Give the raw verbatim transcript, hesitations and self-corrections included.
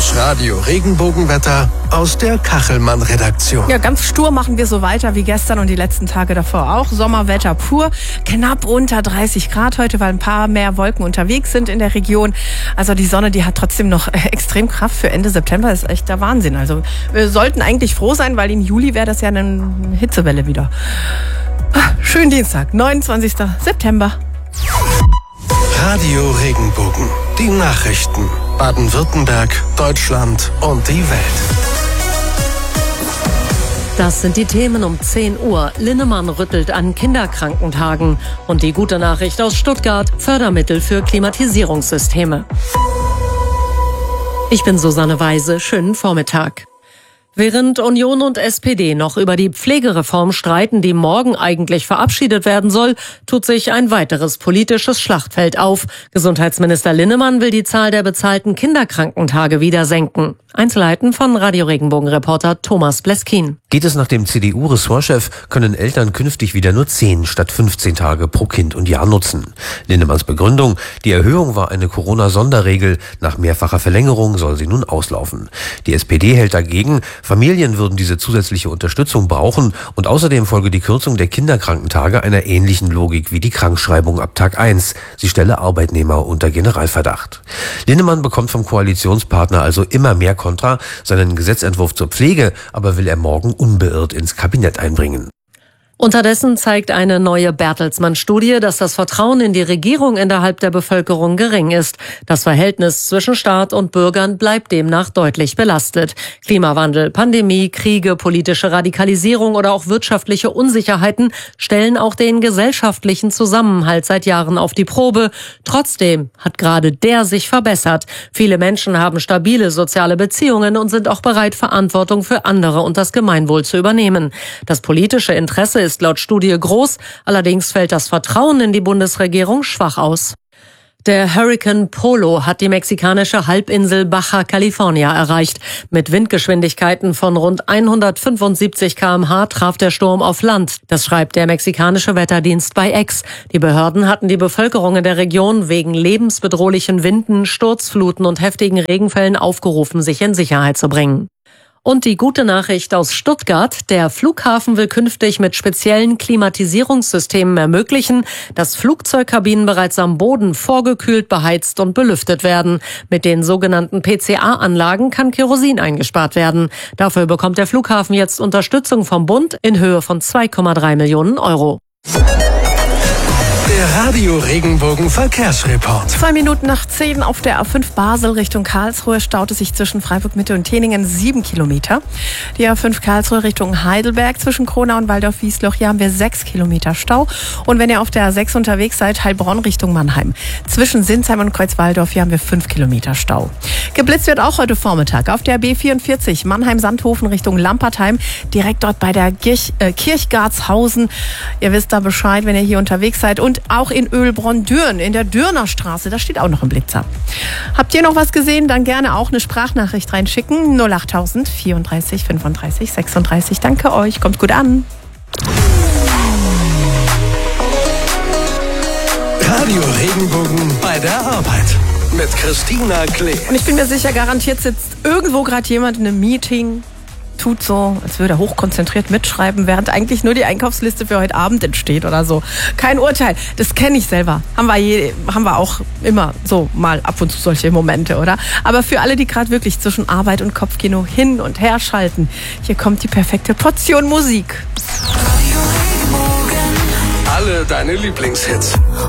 Das Radio Regenbogenwetter aus der Kachelmann-Redaktion. Ja, ganz stur machen wir so weiter wie gestern und die letzten Tage davor auch. Sommerwetter pur, knapp unter dreißig Grad heute, weil ein paar mehr Wolken unterwegs sind in der Region. Also die Sonne, die hat trotzdem noch extrem Kraft für Ende September. Das ist echt der Wahnsinn. Also wir sollten eigentlich froh sein, weil im Juli wäre das ja eine Hitzewelle wieder. Schönen Dienstag, neunundzwanzigsten September. Radio Regenbogen. Die Nachrichten. Baden-Württemberg, Deutschland und die Welt. Das sind die Themen um zehn Uhr. Linnemann rüttelt an Kinderkrankentagen. Und die gute Nachricht aus Stuttgart: Fördermittel für Klimatisierungssysteme. Ich bin Susanne Weise. Schönen Vormittag. Während Union und S P D noch über die Pflegereform streiten, die morgen eigentlich verabschiedet werden soll, tut sich ein weiteres politisches Schlachtfeld auf. Gesundheitsminister Linnemann will die Zahl der bezahlten Kinderkrankentage wieder senken. Einzelheiten von Radio Regenbogen-Reporter Thomas Bleskin. Geht es nach dem C D U-Ressortchef, können Eltern künftig wieder nur zehn statt fünfzehn Tage pro Kind und Jahr nutzen. Linnemanns Begründung: Die Erhöhung war eine Corona-Sonderregel. Nach mehrfacher Verlängerung soll sie nun auslaufen. Die S P D hält dagegen, Familien würden diese zusätzliche Unterstützung brauchen und außerdem folge die Kürzung der Kinderkrankentage einer ähnlichen Logik wie die Krankschreibung ab Tag eins. Sie stelle Arbeitnehmer unter Generalverdacht. Linnemann bekommt vom Koalitionspartner also immer mehr Kontra. Seinen Gesetzentwurf zur Pflege aber will er morgen unbeirrt ins Kabinett einbringen. Unterdessen zeigt eine neue Bertelsmann-Studie, dass das Vertrauen in die Regierung innerhalb der Bevölkerung gering ist. Das Verhältnis zwischen Staat und Bürgern bleibt demnach deutlich belastet. Klimawandel, Pandemie, Kriege, politische Radikalisierung oder auch wirtschaftliche Unsicherheiten stellen auch den gesellschaftlichen Zusammenhalt seit Jahren auf die Probe. Trotzdem hat gerade der sich verbessert. Viele Menschen haben stabile soziale Beziehungen und sind auch bereit, Verantwortung für andere und das Gemeinwohl zu übernehmen. Das politische Interesse ist ist laut Studie groß, allerdings fällt das Vertrauen in die Bundesregierung schwach aus. Der Hurrikan Polo hat die mexikanische Halbinsel Baja California erreicht. Mit Windgeschwindigkeiten von rund hundertfünfundsiebzig Kilometer pro Stunde traf der Sturm auf Land. Das schreibt der mexikanische Wetterdienst bei X. Die Behörden hatten die Bevölkerung in der Region wegen lebensbedrohlichen Winden, Sturzfluten und heftigen Regenfällen aufgerufen, sich in Sicherheit zu bringen. Und die gute Nachricht aus Stuttgart: Der Flughafen will künftig mit speziellen Klimatisierungssystemen ermöglichen, dass Flugzeugkabinen bereits am Boden vorgekühlt, beheizt und belüftet werden. Mit den sogenannten P C A-Anlagen kann Kerosin eingespart werden. Dafür bekommt der Flughafen jetzt Unterstützung vom Bund in Höhe von zwei Komma drei Millionen Euro. Der Radio Regenbogen Verkehrsreport. Zwei Minuten nach zehn auf der A fünf Basel Richtung Karlsruhe staut es sich zwischen Freiburg Mitte und Teningen sieben Kilometer. Die A fünf Karlsruhe Richtung Heidelberg zwischen Kronau und Waldorf-Wiesloch, hier haben wir sechs Kilometer Stau. Und wenn ihr auf der A sechs unterwegs seid, Heilbronn Richtung Mannheim. Zwischen Sinsheim und Kreuzwaldorf, hier haben wir fünf Kilometer Stau. Geblitzt wird auch heute Vormittag auf der B vierundvierzig Mannheim-Sandhofen Richtung Lampertheim, direkt dort bei der Kirch, äh, Kirchgarzhausen. Ihr wisst da Bescheid, wenn ihr hier unterwegs seid. Und auch in Ölbronn-Dürn, in der Dürner Straße, da steht auch noch ein Blitzer. Habt ihr noch was gesehen? Dann gerne auch eine Sprachnachricht reinschicken. null acht tausend vierunddreißig fünfunddreißig sechsunddreißig. Danke euch, kommt gut an. Radio Regenbogen bei der Arbeit mit Christina Klee. Und ich bin mir sicher, garantiert sitzt irgendwo gerade jemand in einem Meeting, tut so, als würde er hochkonzentriert mitschreiben, während eigentlich nur die Einkaufsliste für heute Abend entsteht oder so. Kein Urteil, das kenne ich selber. Haben wir, je, haben wir auch immer so mal ab und zu solche Momente, oder? Aber für alle, die gerade wirklich zwischen Arbeit und Kopfkino hin und her schalten, hier kommt die perfekte Portion Musik. Alle deine Lieblingshits.